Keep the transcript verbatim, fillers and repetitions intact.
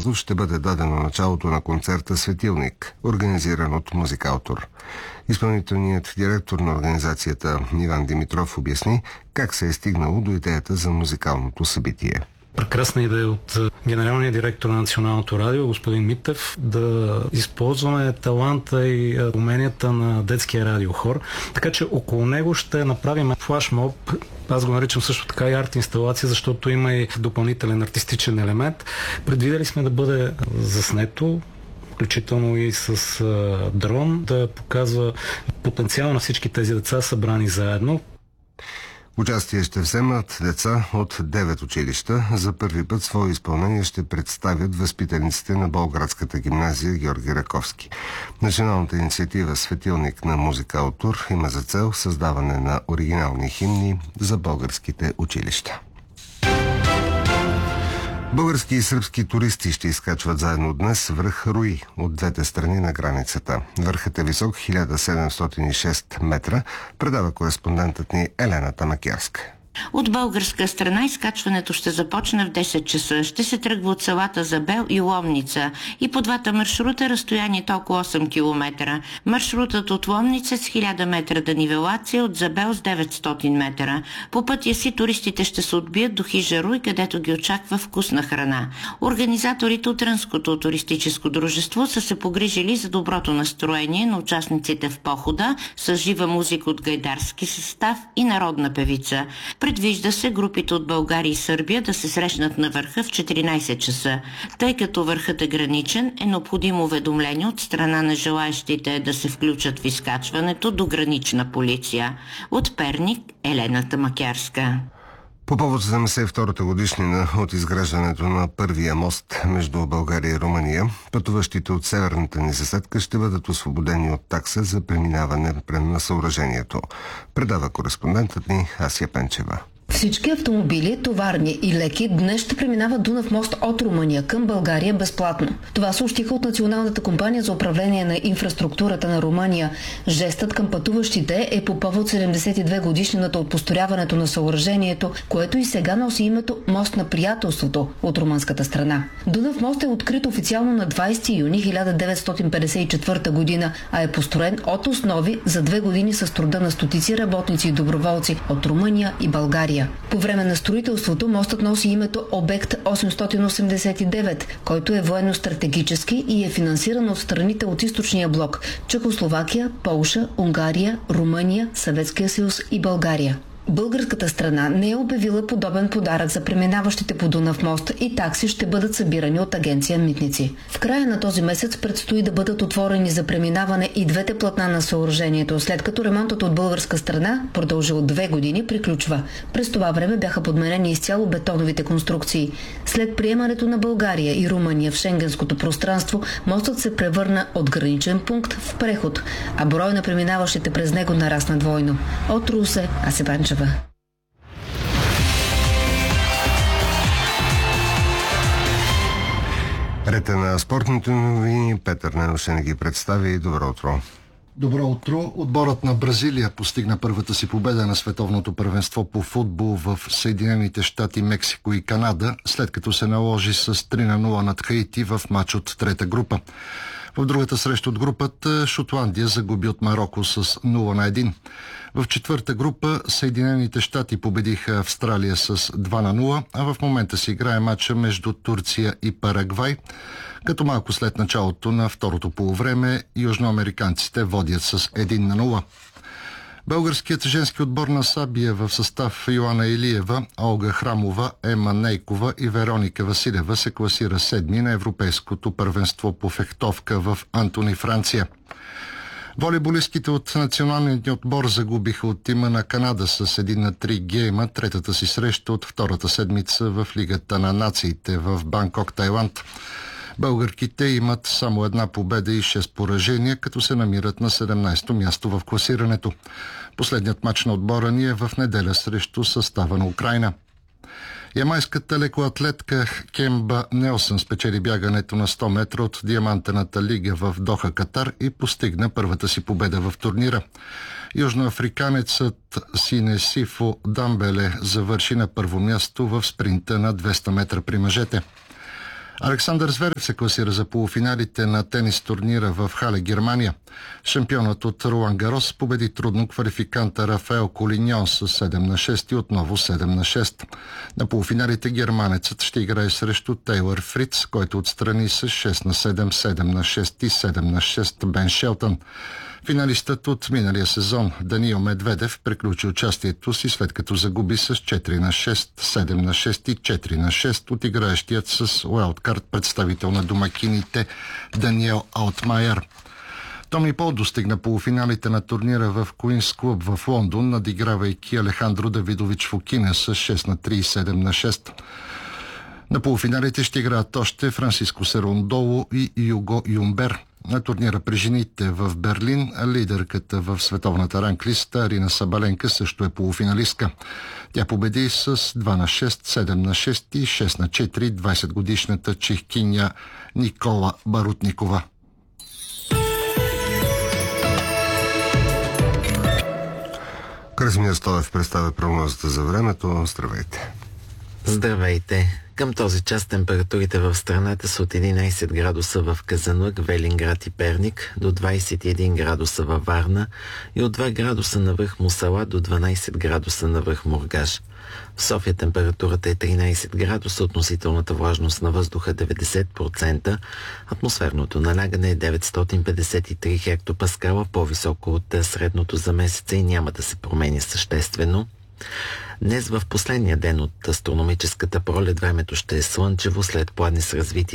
Младост ще бъде дадено началото на концерта «Светилник», организиран от Музикаутор. Изпълнителният директор на организацията Иван Димитров обясни как се е стигнало до идеята за музикалното събитие. Прекрасна идея от генералния директор на Националното радио, господин Митев, да използваме таланта и уменията на детския радиохор. Така че около него ще направим флашмоб. Аз го наричам също така и арт-инсталация, защото има и допълнителен артистичен елемент. Предвидели сме да бъде заснето, включително и с а, дрон, да показва потенциал на всички тези деца, събрани заедно. Участие ще вземат деца от девет училища. За първи път свое изпълнение ще представят възпитаниците на Болградската гимназия Георги Раковски. Националната инициатива «Светилник» на Музикаутор има за цел създаване на оригинални химни за българските училища. Български и сръбски туристи ще изкачват заедно днес връх Руи от двете страни на границата. Върхът е висок хиляда седемстотин и шест метра, предава кореспондентът ни Елена Тамакярска. От българска страна изкачването ще започне в десет часа. Ще се тръгва от селата Забел и Ломница. И по двата маршрута разстоянието е около осем километра. Маршрутът от Ломница с хиляда метра до нивелация, от Забел с деветстотин метра. По пътя си туристите ще се отбият до хижа Руй, където ги очаква вкусна храна. Организаторите от Трънското туристическо дружество са се погрижили за доброто настроение на участниците в похода с жива музика от гайдарски състав и народна певица. Предвижда се групите от България и Сърбия да се срещнат на върха в четиринайсет часа. Тъй като върхът е граничен, е необходимо уведомление от страна на желаещите да се включат в изкачването до гранична полиция. От Перник, Елена Тамакярска. По повод седемдесет и втората годишнина от изграждането на първия мост между България и Румъния, пътуващите от северната ни съседка ще бъдат освободени от такса за преминаване на съоръжението. Предава кореспондентът ни Асия Пенчева. Всички автомобили, товарни и леки, днес ще преминават Дунав мост от Румъния към България безплатно. Това съобщиха от Националната компания за управление на инфраструктурата на Румъния. Жестът към пътуващите е по повод седемдесет и две годишнината от построяването на съоръжението, което и сега носи името Мост на приятелството от румънската страна. Дунав мост е открит официално на двайсети юни хиляда деветстотин петдесет и четвърта година, а е построен от основи за две години с труда на стотици работници и доброволци от Румъния и България. По време на строителството мостът носи името Обект осемстотин осемдесет и девет, който е военно-стратегически и е финансиран от страните от източния блок – Чехословакия, Полша, Унгария, Румъния, Съветския съюз и България. Българската страна не е обявила подобен подарък за преминаващите по Дунав мост и такси ще бъдат събирани от агенция Митници. В края на този месец предстои да бъдат отворени за преминаване и двете платна на съоръжението, след като ремонтът от българска страна, продължил две години, приключва. През това време бяха подменени изцяло бетоновите конструкции. След приемането на България и Румъния в шенгенското пространство, мостът се превърна от граничен пункт в преход, а брой на преминаващите през него нарасна двойно. От Русе, Асия Пенчева. Рета на спортните новини, Петър Неношен ги представи и добро утро. Добро утро. Отборът на Бразилия постигна първата си победа на световното първенство по футбол в Съединените щати, Мексико и Канада, след като се наложи с три на нула над Хаити в матч от трета група. В другата среща от групата Шотландия загуби от Мароко с нула на едно. В четвърта група Съединените щати победиха Австралия с два на нула, а в момента се играе матча между Турция и Парагвай, като малко след началото на второто полувреме южноамериканците водят с едно на нула. Българският женски отбор на Сабия в състав Йоана Илиева, Олга Храмова, Ема Нейкова и Вероника Василева се класира седми на Европейското първенство по фехтовка в Антони, Франция. Волейболистките от националния отбор загубиха от тима на Канада с един на три гейма третата си среща от втората седмица в Лигата на нациите в Банкок, Тайланд. Българките имат само една победа и шест поражения, като се намират на седемнайсето място в класирането. Последният мач на отбора ни е в неделя срещу състава на Украйна. Ямайската лекоатлетка Кемба Нелсън спечели бягането на сто метра от Диамантената лига в Доха, Катар и постигна първата си победа в турнира. Южноафриканецът Синесифо Дамбеле завърши на първо място в спринта на двеста метра при мъжете. Александър Зверев се класира за полуфиналите на тенис турнира в Хале, Германия. Шампионът от Ролан Гарос победи трудно квалификанта Рафаел Колиньон с седем на шест и отново седем на шест. На полуфиналите германецът ще играе срещу Тейлър Фриц, който отстрани с шест на седем, седем на шест и седем на шест Бен Шелтън. Финалистът от миналия сезон Даниил Медведев приключи участието си, след като загуби с четири на шест, седем на шест и четири на шест от играещият с уайлдкарт представител на домакините Даниел Алтмайер. Томи Пол достигна полуфиналите на турнира в Куинс клуб в Лондон, надигравайки Алехандро Давидович Фокина с шест на три и седем на шест. На полуфиналите ще играят още Франциско Серундоло и Юго Юмбер. На турнира при жените в Берлин лидерката в световната ранглиста Арина Сабаленка също е полуфиналистка. Тя победи с два на шест, седем на шест и шест на четири двайсетгодишната чехкиня Никола Барутникова. Красимир Стоев представя прогнозата за времето. Здравейте! Здравейте! Към този час температурите в страната са от единайсет градуса в Казанлък, Велинград и Перник, до двайсет и един градуса във Варна и от два градуса на връх Мусала до дванайсет градуса на връх Мургаш. В София температурата е тринайсет градуса, относителната влажност на въздуха деветдесет процента, атмосферното налягане е деветстотин петдесет и три хектопаскала, по-високо от средното за месеца и няма да се променя съществено. Днес в последния ден от астрономическата пролет времето ще е слънчево, след пладне с развитие